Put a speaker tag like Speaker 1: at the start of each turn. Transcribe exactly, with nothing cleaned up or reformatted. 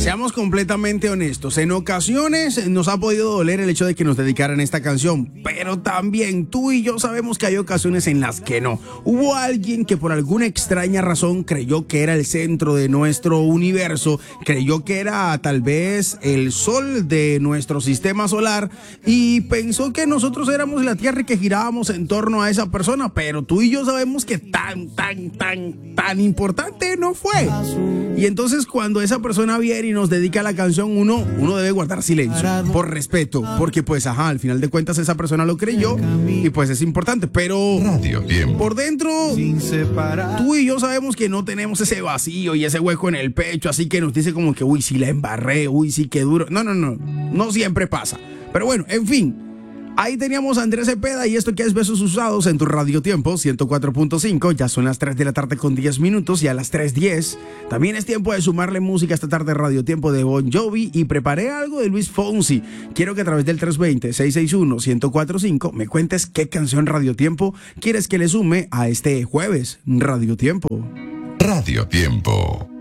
Speaker 1: Seamos completamente honestos. En ocasiones nos ha podido doler el hecho de que nos dedicaran esta canción, pero también tú y yo sabemos que hay ocasiones en las que no. Hubo alguien que por alguna extraña razón creyó que era el centro de nuestro universo, creyó que era tal vez el sol de nuestro sistema solar y pensó que nosotros éramos la Tierra y que girábamos en torno a esa persona, pero tú y yo sabemos que tan, tan, tan, tan importante no fue. Y entonces cuando esa persona viene y nos dedica la canción, uno, uno debe guardar silencio, por respeto, porque pues ajá, al final de cuentas esa persona lo creyó y pues es importante, pero
Speaker 2: Radio Tiempo.
Speaker 1: por dentro tú y yo sabemos que no tenemos ese vacío y ese hueco en el pecho, así que nos dice como que uy, sí la embarré, uy, sí que duro. No, no, no, no siempre pasa. Pero bueno, en fin. Ahí teníamos a Andrés Cepeda y esto que es Besos Usados en tu Radio Tiempo ciento cuatro punto cinco. Ya son las tres de la tarde con diez minutos y a las tres diez también es tiempo de sumarle música esta tarde Radio Tiempo de Bon Jovi y preparé algo de Luis Fonsi. Quiero que a través del tres dos cero, seis seis uno, uno cero cuatro cinco me cuentes qué canción Radio Tiempo quieres que le sume a este jueves Radio Tiempo.
Speaker 2: Radio Tiempo.